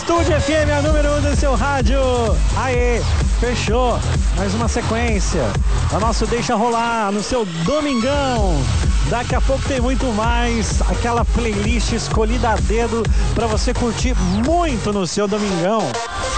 Estúdio FM, a número 1 do seu rádio. Aê, fechou. Mais uma sequência. O nosso Deixa Rolar no seu domingão. Daqui a pouco tem muito mais. Aquela playlist escolhida a dedo para você curtir muito no seu domingão.